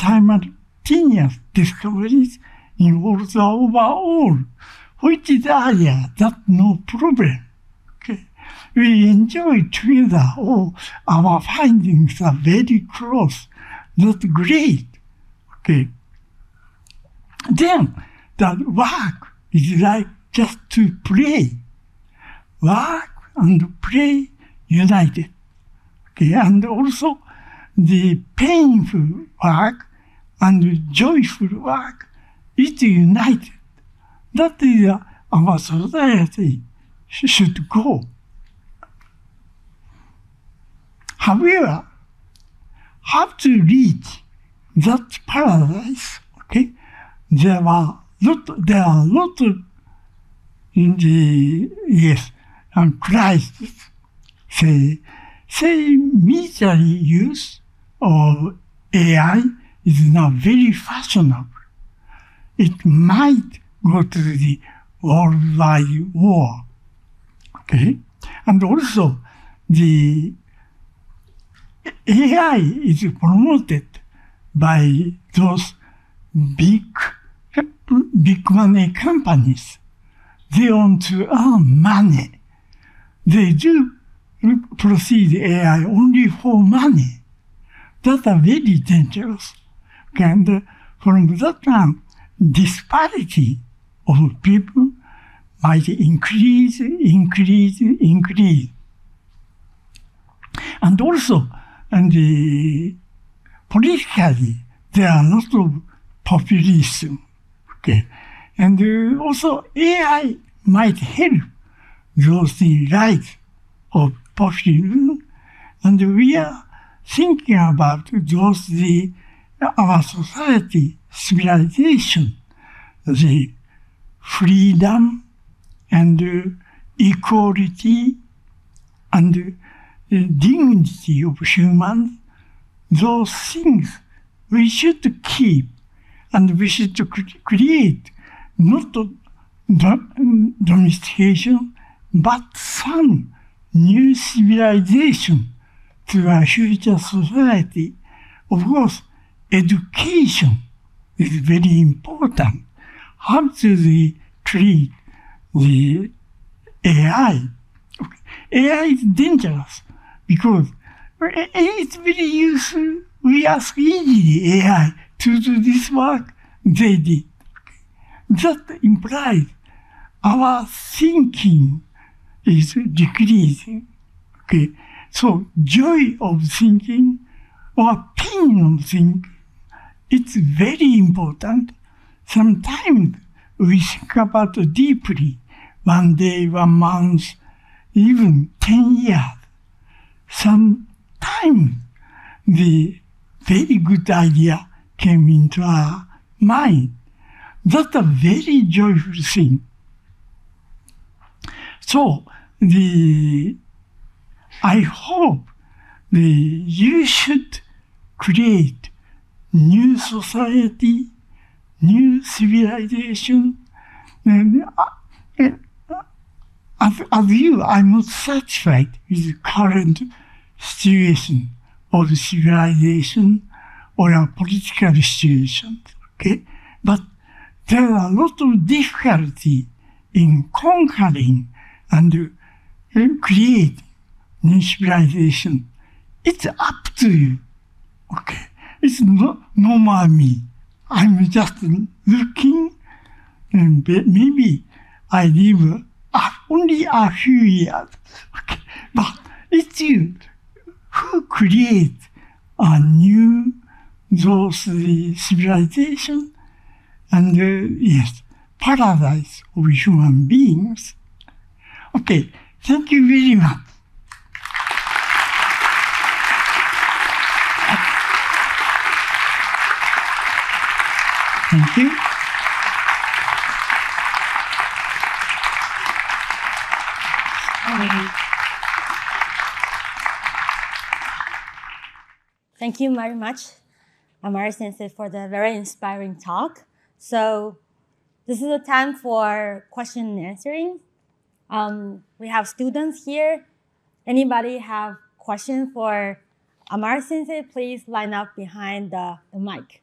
simultaneous discoveries involves overall, which is area that no problem. Okay. We enjoy together. Oh, our findings are very close. That's great. Okay. Then the work is like just to play. Work and play united. Okay. And also the painful work and joyful work is united. That is our society should go. However, how to reach that paradise? Okay, there are lot of in the crisis. Say military use of AI is now very fashionable. It might go to the worldwide war. Okay, and also the AI is promoted by those big money companies. They want to earn money. They do proceed AI only for money. That are very dangerous. And from that time, disparity of people might increase. And also, politically, there are a lot of populism. Okay. And also AI might help those in right of populism. And we are thinking about those our society, civilization, the freedom and equality and dignity of humans, those things we should keep and we should create not domestication, but some new civilization to our future society. Of course, education is very important. How do we treat the AI? Okay. AI is dangerous because it's very useful. We ask easily AI to do this work, they did. That implies our thinking is decreasing. Okay, so joy of thinking or pain of thinking, it's very important. Sometimes we think about it deeply, 1 day, 1 month, even 10 years. Sometimes the very good idea came into our mind. That's a very joyful thing. So I hope you should create new society, new civilization. And as you, I'm not satisfied with the current situation of civilization or our political situation. Okay, but there are a lot of difficulty in conquering and creating new civilization. It's up to you. Okay, it's not normal me. I'm just looking, and maybe I live only a few years. Okay, but it's you who create a new those civilization and paradise of human beings. Okay, thank you very much. Thank you. Thank you very much, Amari Sensei, for the very inspiring talk. So this is the time for question and answering. We have students here. Anybody have questions for Amari Sensei? Please line up behind the mic.